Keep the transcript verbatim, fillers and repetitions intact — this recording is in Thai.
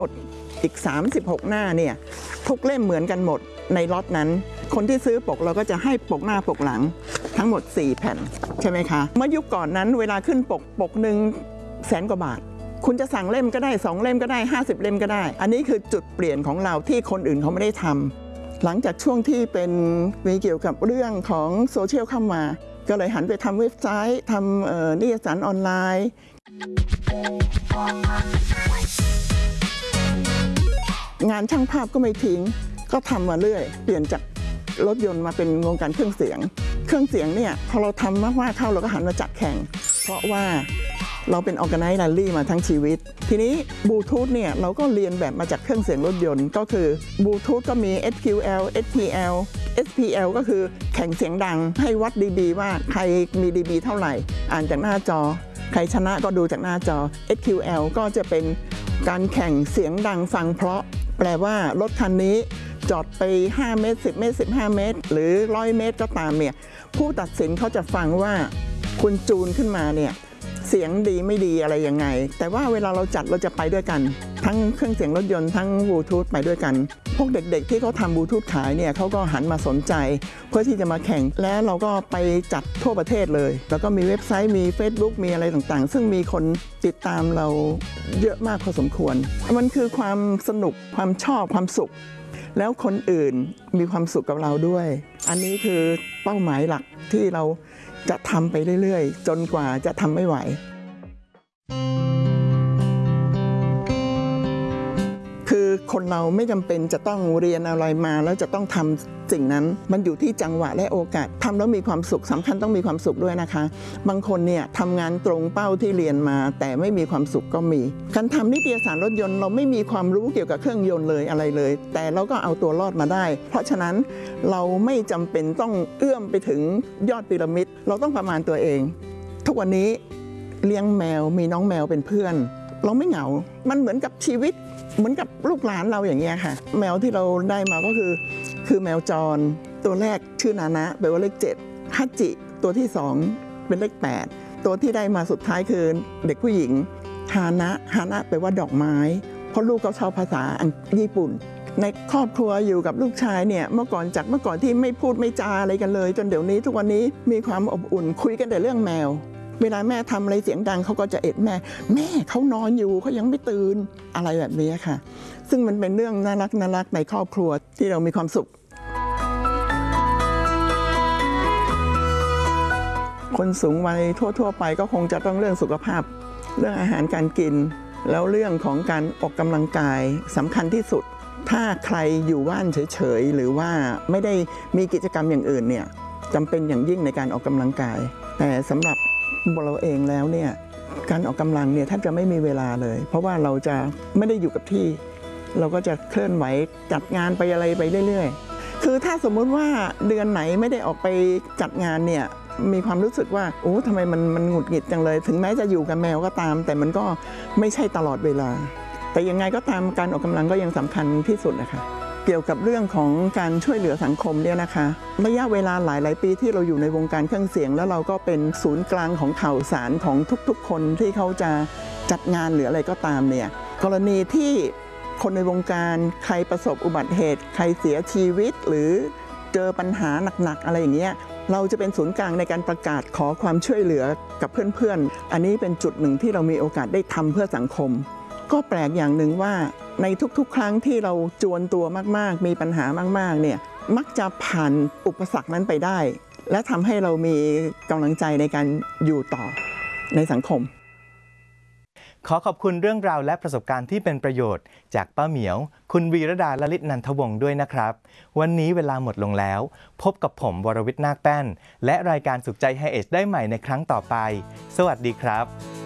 อีกสามสิบหกหน้าเนี่ยทุกเล่มเหมือนกันหมดในล็อตนั้นคนที่ซื้อปกเราก็จะให้ปกหน้าปกหลังทั้งหมดสี่แผ่นใช่ไหมคะเมื่อยุคก่อนนั้นเวลาขึ้นปกปกหนึ่งแสนกว่าบาทคุณจะสั่งเล่มก็ได้สองเล่มก็ได้ห้าสิบเล่มก็ได้อันนี้คือจุดเปลี่ยนของเราที่คนอื่นเขาไม่ได้ทำหลังจากช่วงที่เป็นมีเกี่ยวกับเรื่องของโซเชียลเข้ามาก็เลยหันไปทำเว็บไซต์ทำนิตยสารออนไลน์งานช่างภาพก็ไม่ทิ้งก็ทำมาเรื่อยเปลี่ยนจากรถยนต์มาเป็นวงการเครื่องเสียงเครื่องเสียงเนี่ยพอเราทำมากๆเข้าเราก็หันมาจัดแข่งเพราะว่าเราเป็นออร์แกไนซ์แรลลี่มาทั้งชีวิตทีนี้บลูทูธเนี่ยเราก็เรียนแบบมาจากเครื่องเสียงรถยนต์ก็คือบลูทูธก็มี เอส คิว แอล เอส พี แอล เอส พี แอล ก็คือแข่งเสียงดังให้วัด ดี บี ว่าใครมี ดี บี เท่าไหร่อ่านจากหน้าจอใครชนะก็ดูจากหน้าจอ เอส คิว แอล ก็จะเป็นการแข่งเสียงดังฟังเพราะแปลว่ารถคันนี้จอดไปห้าเมตรสิบเมตรสิบห้าเมตรหรือหนึ่งร้อยเมตรก็ตามเนี่ยผู้ตัดสินเขาจะฟังว่าคุณจูนขึ้นมาเนี่ยเสียงดีไม่ดีอะไรยังไงแต่ว่าเวลาเราจัดเราจะไปด้วยกันทั้งเครื่องเสียงรถยนต์ทั้งบลูทูธไปด้วยกันพวกเด็กๆที่เขาทำบลูทูธขายเนี่ยเขาก็หันมาสนใจเพื่อที่จะมาแข่งและเราก็ไปจัดทั่วประเทศเลยแล้วก็มีเว็บไซต์มี Facebook มีอะไรต่างๆซึ่งมีคนติดตามเราเยอะมากพอสมควรมันคือความสนุกความชอบความสุขแล้วคนอื่นมีความสุขกับเราด้วยอันนี้คือเป้าหมายหลักที่เราจะทำไปเรื่อยๆจนกว่าจะทำไม่ไหวคือคนเราไม่จำเป็นจะต้องเรียนอะไรมาแล้วจะต้องทำสิ่งนั้นมันอยู่ที่จังหวะและโอกาสทำแล้วมีความสุขสำคัญต้องมีความสุขด้วยนะคะบางคนเนี่ยทำงานตรงเป้าที่เรียนมาแต่ไม่มีความสุขก็มีการทำนิตยสารรถยนต์เราไม่มีความรู้เกี่ยวกับเครื่องยนต์เลยอะไรเลยแต่เราก็เอาตัวรอดมาได้เพราะฉะนั้นเราไม่จำเป็นต้องเอื้อมไปถึงยอดพีระมิดเราต้องประมาณตัวเองทุกวันนี้เลี้ยงแมวมีน้องแมวเป็นเพื่อนเราไม่เหงามันเหมือนกับชีวิตเหมือนกับลูกหลานเราอย่างเงี้ยค่ะแมวที่เราได้มาก็คือคือแมวจรตัวแรกชื่อนานะแปลว่าเลขเจ็ดฮัจิตัวที่สองเป็นเลขแปดตัวที่ได้มาสุดท้ายคือเด็กผู้หญิงฮานะฮานะแปลว่าดอกไม้เพราะลูกเขาชอบภาษาญี่ปุ่นในครอบครัวอยู่กับลูกชายเนี่ยเมื่อก่อนจากเมื่อก่อนที่ไม่พูดไม่จาอะไรกันเลยจนเดี๋ยวนี้ทุกวันนี้มีความอบอุ่นคุยกันแต่เรื่องแมวเวลาแม่ทำอะไรเสียงดังเขาก็จะเอ็ดแม่แม่เขานอนอยู่เขายังไม่ตื่นอะไรแบบนี้ค่ะซึ่งมันเป็นเรื่องน่ารักน่ารักในครอบครัวที่เรามีความสุขคนสูงวัยทั่วๆไปก็คงจะต้องเรื่องสุขภาพเรื่องอาหารการกินแล้วเรื่องของการออกกำลังกายสำคัญที่สุดถ้าใครอยู่บ้านเฉยๆหรือว่าไม่ได้มีกิจกรรมอย่างอื่นเนี่ยจำเป็นอย่างยิ่งในการออกกำลังกายแต่สำหรับเราเองแล้วเนี่ยการออกกำลังเนี่ยท่านจะไม่มีเวลาเลยเพราะว่าเราจะไม่ได้อยู่กับที่เราก็จะเคลื่อนไหวจัดงานไปอะไรไปเรื่อยๆคือถ้าสมมุติว่าเดือนไหนไม่ได้ออกไปจัดงานเนี่ยมีความรู้สึกว่าโอ้ทำไมมันมันหงุดหงิดจังเลยถึงแม้จะอยู่กับแมวก็ตามแต่มันก็ไม่ใช่ตลอดเวลาแต่ยังไงก็ตามการออกกำลังก็ยังสำคัญที่สุดนะคะเกี่ยวกับเรื่องของการช่วยเหลือสังคมเนี่ยนะคะระยะเวลาหลายๆปีที่เราอยู่ในวงการเครื่องเสียงแล้วเราก็เป็นศูนย์กลางของข่าวสารของทุกๆคนที่เขาจะจัดงานหรืออะไรก็ตามเนี่ยกรณีที่คนในวงการใครประสบอุบัติเหตุใครเสียชีวิตหรือเจอปัญหาหนักๆอะไรอย่างเงี้ยเราจะเป็นศูนย์กลางในการประกาศขอความช่วยเหลือกับเพื่อนๆอันนี้เป็นจุดหนึ่งที่เรามีโอกาสได้ทำเพื่อสังคมก็แปลกอย่างหนึ่งว่าในทุกๆครั้งที่เราจวนตัวมากๆมีปัญหามากๆเนี่ยมักจะผ่านอุปสรรคนั้นไปได้และทำให้เรามีกำลังใจในการอยู่ต่อในสังคมขอขอบคุณเรื่องราวและประสบการณ์ที่เป็นประโยชน์จากป้าเหมียวคุณวีรดาลลิตนันทวงศ์ด้วยนะครับวันนี้เวลาหมดลงแล้วพบกับผมวรวิทย์นาคแป้นและรายการสุขใจไฮเอจได้ใหม่ในครั้งต่อไปสวัสดีครับ